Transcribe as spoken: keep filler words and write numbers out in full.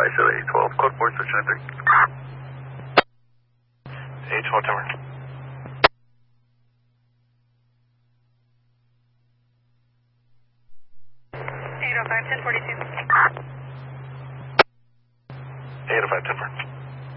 five seven eight twelve, code four, search nine three. eight twelve, Timber. eight oh five, ten forty-two. eight oh five, Timber.